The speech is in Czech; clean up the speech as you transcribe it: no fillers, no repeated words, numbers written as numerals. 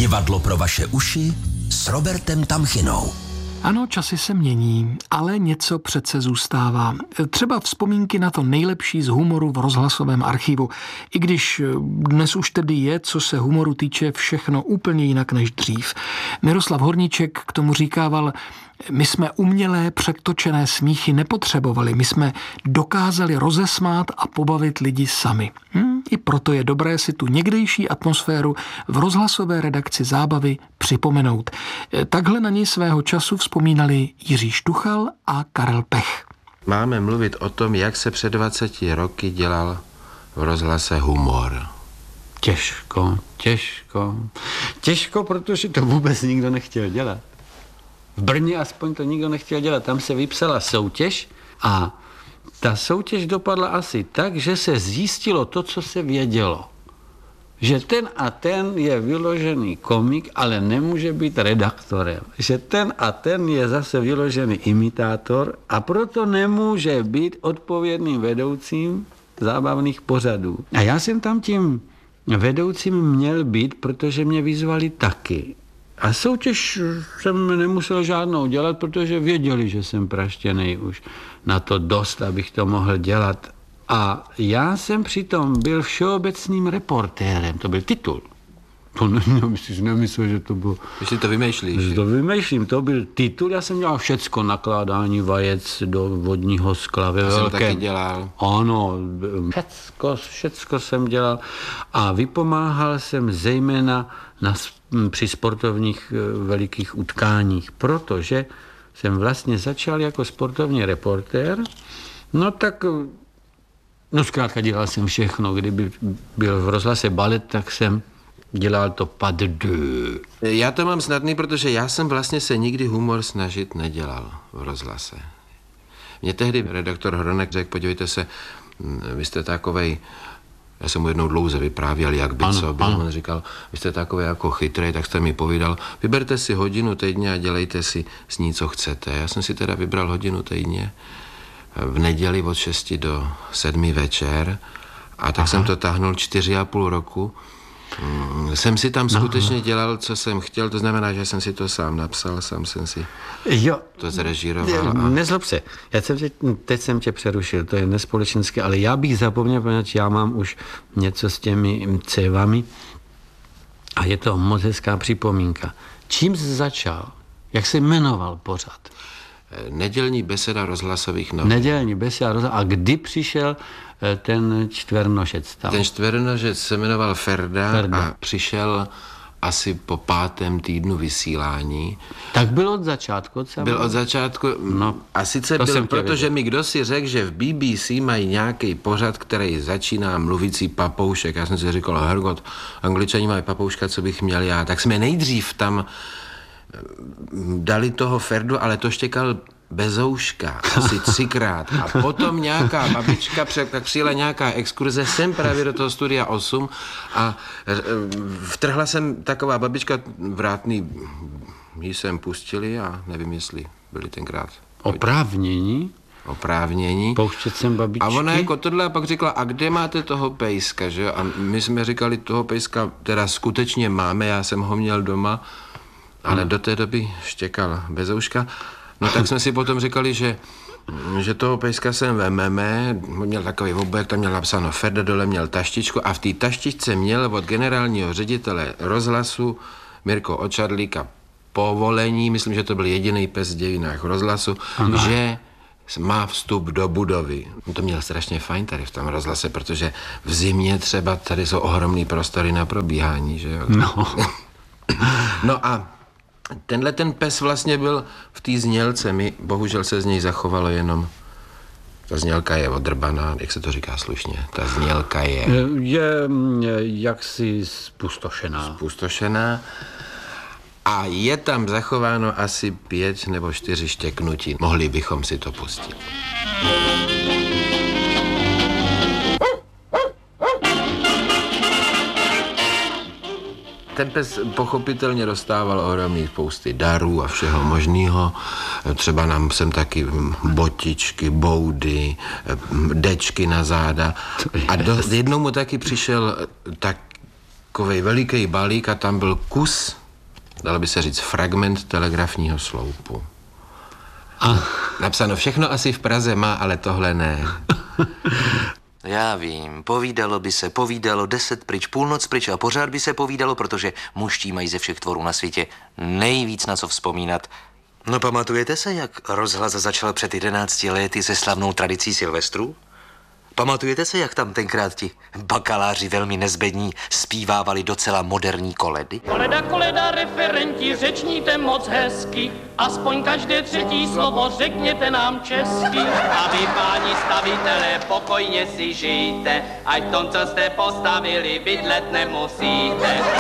Divadlo pro vaše uši s Robertem Tamchinou. Ano, časy se mění, ale něco přece zůstává. Třeba vzpomínky na to nejlepší z humoru v rozhlasovém archivu. I když dnes už tedy je, co se humoru týče, všechno úplně jinak než dřív. Miroslav Horníček k tomu říkával: my jsme umělé přetočené smíchy nepotřebovali, my jsme dokázali rozesmát a pobavit lidi sami. I proto je dobré si tu někdejší atmosféru v rozhlasové redakci Zábavy připomenout. Takhle na něj svého času vzpomínali Jiří Štuchal a Karel Pech. Máme mluvit o tom, jak se před 20 roky dělal v rozhlase humor. Těžko, protože to vůbec nikdo nechtěl dělat. V Brně aspoň to nikdo nechtěl dělat. Tam se vypsala soutěž a ta soutěž dopadla asi tak, že se zjistilo to, co se vědělo. Že ten a ten je vyložený komik, ale nemůže být redaktorem. Že ten a ten je zase vyložený imitátor a proto nemůže být odpovědným vedoucím zábavných pořadů. A já jsem tam tím vedoucím měl být, protože mě vyzvali taky. A soutěž jsem nemusel žádnou dělat, protože věděli, že jsem praštěnej už na to dost, abych to mohl dělat. A já jsem přitom byl všeobecným reportérem, to byl titul. To nemyslel, že to bylo... Když to vymýšlíš. Že to vymýšlím, to byl titul, já jsem dělal všecko, nakládání vajec do vodního skla ve velkém. To taky dělal. Ano, všecko jsem dělal a vypomáhal jsem zejména při sportovních velikých utkáních, protože jsem vlastně začal jako sportovní reportér, zkrátka dělal jsem všechno. Kdyby byl v rozhlase balet, tak jsem dělal to pas de deux. Já to mám snadný, protože já jsem vlastně se nikdy humor snažit nedělal v rozhlase. Mně tehdy redaktor Hronek řekl: podívejte se, vy jste takovej, já jsem mu jednou dlouze vyprávěl, jak by co byl. On říkal: vy jste takový jako chytrej, tak jste mi povídal, vyberte si hodinu týdně a dělejte si s ní, co chcete. Já jsem si teda vybral hodinu týdně v neděli od 6 do 7 večer a tak jsem to táhnul 4,5 roku. Jsem si tam skutečně dělal, co jsem chtěl, to znamená, že jsem si to sám napsal, sám jsem si to zrežíroval. Nezlob se, teď jsem tě přerušil, to je nespolečenské, ale já bych zapomněl, protože já mám už něco s těmi cévami a je to moc hezká připomínka. Čím jsi začal? Jak se jmenoval pořad? Nedělní beseda rozhlasových novin. Nedělní beseda rozhlasových. A kdy přišel ten čtvernožec tam? Ten čtvernožec se jmenoval Ferda a přišel asi po 5. týdnu vysílání. Tak byl od začátku? Byl od začátku. A sice byl, protože mi kdosi řekl, že v BBC mají nějaký pořad, který začíná mluvící papoušek. Já jsem si říkal: Hergot, Angličani mají papouška, co bych měl já. Tak jsme nejdřív tam dali toho Ferdu, ale to štěkal bezouška asi 3krát. A potom nějaká babička, tak přijela nějaká exkurze sem právě do toho Studia 8 a vtrhla sem taková babička, vrátný jí sem pustili a nevím, jestli byli tenkrát oprávnění. Pouštět sem babičky. A ona jako tohle a pak řekla: a kde máte toho pejska, že? A my jsme říkali: toho pejska teda skutečně máme, já jsem ho měl doma, ale do té doby štěkal bezouška. No tak jsme si potom říkali, že toho pejska sem vememe, měl takový obojek, tam měl napsáno Ferda, dole měl taštičku a v té taštičce měl od generálního ředitele rozhlasu Mirko Očadlíka povolení, myslím, že to byl jediný pes v dějinách rozhlasu, že má vstup do budovy. To měl strašně fajn tady v tom rozhlase, protože v zimě třeba tady jsou ohromný prostory na probíhání, že jo? No a ten pes vlastně byl v té znělce. Bohužel se z něj zachovalo jenom... Ta znělka je odrbaná, jak se to říká slušně. Ta znělka je jaksi spustošená. A je tam zachováno asi 5 nebo 4 štěknutí. Mohli bychom si to pustit. Ten pes pochopitelně dostával ohromný spousty darů a všeho možného. Třeba nám sem taky botičky, boudy, dečky na záda. A jednou mu taky přišel takovej veliký balík a tam byl kus dalo by se říct, fragment telegrafního sloupu. Napsáno všechno asi v Praze má, ale tohle ne. Já vím, povídalo by se, povídalo 10 pryč, půlnoc pryč a pořád by se povídalo, protože mužští mají ze všech tvorů na světě nejvíc na co vzpomínat. No pamatujete se, jak rozhlas začal před 11 lety se slavnou tradicí Silvestru? Pamatujete se, jak tam tenkrát ti bakaláři velmi nezbední zpívávali docela moderní koledy? Koleda, koleda, referenti, řečníte moc hezky, aspoň každé třetí slovo řekněte nám česky. A vy, páni stavitelé, pokojně si žijte, ať v tom, co jste postavili, bydlet nemusíte.